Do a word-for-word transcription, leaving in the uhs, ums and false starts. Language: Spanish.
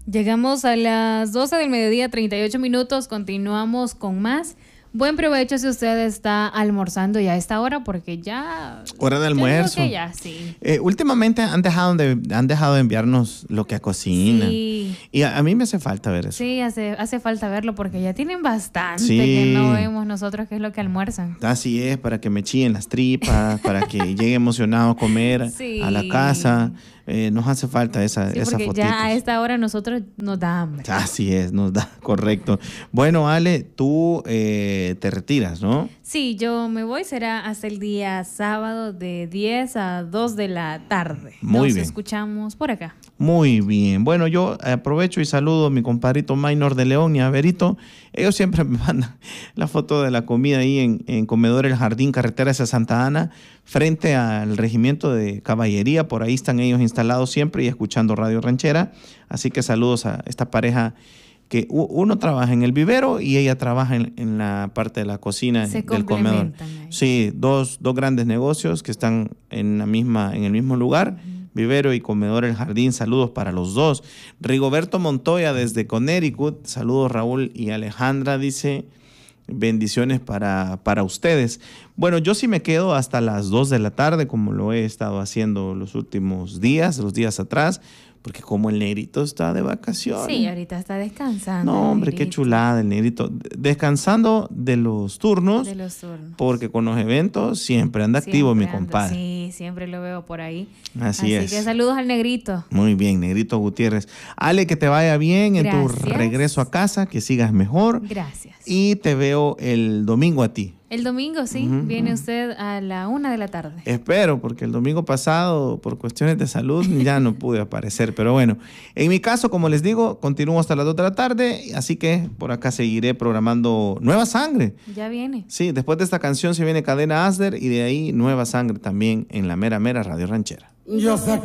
Llegamos a las doce del mediodía, treinta y ocho minutos. Continuamos con más. Buen provecho si usted está almorzando ya a esta hora, porque ya... Hora de almuerzo. Que ya, sí. Eh, últimamente han dejado, de, han dejado de enviarnos lo que cocinan. Sí. Y a, a mí me hace falta ver eso. Sí, hace, hace falta verlo, porque ya tienen bastante Sí. que no vemos nosotros qué es lo que almuerzan. Así es, para que me chillen las tripas, para que llegue emocionado a comer Sí. a la casa. Eh, nos hace falta esa, Sí, esa porque fotito. ya a esta hora nosotros nos da hambre. Así es, nos da, correcto. Bueno, Ale, tú eh, te retiras, ¿no? Sí, yo me voy, será hasta el día sábado de diez a dos de la tarde. Muy Nos bien. escuchamos por acá. Muy bien. Bueno, yo aprovecho y saludo a mi compadrito Maynor de León y a Berito. Ellos siempre me mandan la foto de la comida ahí en, en Comedor El Jardín, carretera hacia Santa Ana, frente al regimiento de caballería. Por ahí están ellos instalados siempre y escuchando Radio Ranchera. Así que saludos a esta pareja que uno trabaja en el vivero y ella trabaja en, en la parte de la cocina Se del comedor. complementan ahí. Sí, dos, dos grandes negocios que están en, la misma, en el mismo lugar. Uh-huh. Vivero y Comedor El Jardín, saludos para los dos. Rigoberto Montoya desde Connecticut, saludos Raúl y Alejandra, dice, bendiciones para, para ustedes. Bueno, yo sí me quedo hasta las dos de la tarde, como lo he estado haciendo los últimos días, los días atrás, porque como el negrito está de vacaciones. Sí, ahorita está descansando. No, hombre, qué chulada el negrito. Descansando de los turnos. De los turnos. Porque con los eventos siempre anda Siempre activo mi anda, compadre. Sí, siempre lo veo por ahí. Así, Así es. Así que saludos al negrito. Muy bien, negrito Gutiérrez. Ale, que te vaya bien en Gracias. tu regreso a casa, que sigas mejor. Gracias. Y te veo el domingo a ti. El domingo, sí, uh-huh. viene usted a la una de la tarde. Espero, porque el domingo pasado, por cuestiones de salud, ya no pude aparecer. Pero bueno, en mi caso, como les digo, continúo hasta las dos de la tarde, así que por acá seguiré programando Nueva Sangre. Ya viene. Sí, después de esta canción se viene Cadena Asder y de ahí Nueva Sangre también en la mera mera Radio Ranchera. Yo sé